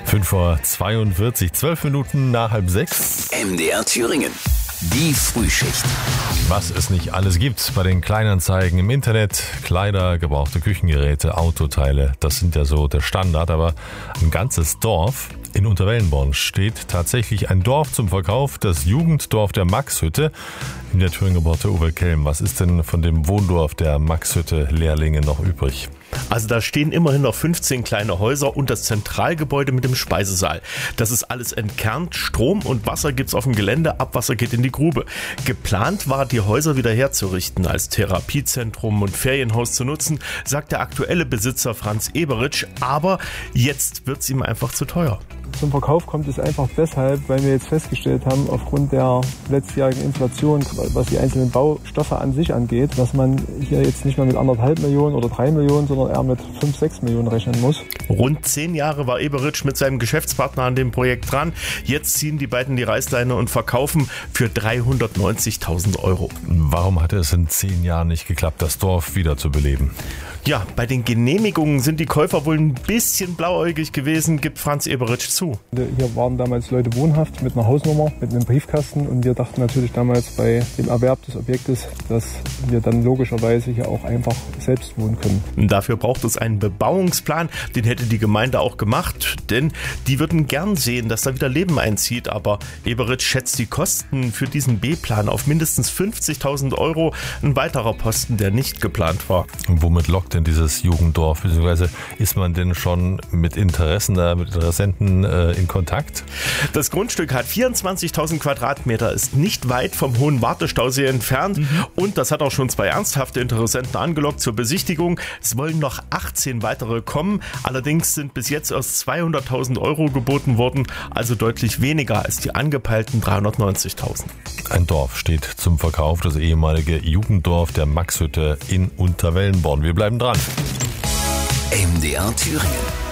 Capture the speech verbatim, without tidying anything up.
fünf Uhr zweiundvierzig, zwölf Minuten nach halb sechs. M D R Thüringen. Die Frühschicht. Was es nicht alles gibt bei den Kleinanzeigen im Internet. Kleider, gebrauchte Küchengeräte, Autoteile, das sind ja so der Standard. Aber ein ganzes Dorf in Unterwellenborn steht tatsächlich ein Dorf zum Verkauf, das Jugenddorf der Maxhütte. In der Thüringer Reporter Uwe Kelm, was ist denn von dem Wohndorf der Maxhütte Lehrlinge noch übrig? Also da stehen immerhin noch fünfzehn kleine Häuser und das Zentralgebäude mit dem Speisesaal. Das ist alles entkernt. Strom und Wasser gibt's auf dem Gelände, Abwasser geht in die Grube. Geplant war, die Häuser wieder herzurichten, als Therapiezentrum und Ferienhaus zu nutzen, sagt der aktuelle Besitzer Franz Eberitsch. Aber jetzt wird's ihm einfach zu teuer. Zum Verkauf kommt es einfach deshalb, weil wir jetzt festgestellt haben, aufgrund der letztjährigen Inflation, was die einzelnen Baustoffe an sich angeht, dass man hier jetzt nicht mehr mit anderthalb Millionen oder drei Millionen, sondern eher mit fünf, sechs Millionen rechnen muss. Rund zehn Jahre war Eberitsch mit seinem Geschäftspartner an dem Projekt dran. Jetzt ziehen die beiden die Reißleine und verkaufen für dreihundertneunzigtausend Euro. Warum hat es in zehn Jahren nicht geklappt, das Dorf wieder zu beleben? Ja, bei den Genehmigungen sind die Käufer wohl ein bisschen blauäugig gewesen, gibt Franz Eberitsch zu. Hier waren damals Leute wohnhaft mit einer Hausnummer, mit einem Briefkasten und wir dachten natürlich damals bei dem Erwerb des Objektes, dass wir dann logischerweise hier auch einfach selbst wohnen können. Dafür braucht es einen Bebauungsplan, den hätte die Gemeinde auch gemacht, denn die würden gern sehen, dass da wieder Leben einzieht, aber Eberitsch schätzt die Kosten für diesen B-Plan auf mindestens fünfzigtausend Euro, ein weiterer Posten, der nicht geplant war. Und womit lockt denn dieses Jugenddorf, beziehungsweise ist man denn schon mit Interessen, äh, mit Interessenten äh, in Kontakt? Das Grundstück hat vierundzwanzigtausend Quadratmeter, ist nicht weit vom Hohen Wartestausee entfernt mhm. und das hat auch schon zwei ernsthafte Interessenten angelockt zur Besichtigung. Es wollen noch achtzehn weitere kommen, allerdings sind bis jetzt erst zweihunderttausend Euro geboten worden, also deutlich weniger als die angepeilten dreihundertneunzigtausend. Ein Dorf steht zum Verkauf, das ehemalige Jugenddorf der Maxhütte in Unterwellenborn. Wir bleiben dran. M D R Thüringen.